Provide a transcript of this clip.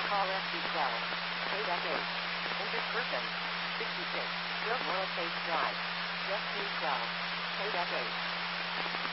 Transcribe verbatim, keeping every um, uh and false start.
Call S B twelve. K F eight. Injured person. sixty-six. Gilmore Chase Drive. Just twelve. K F eight.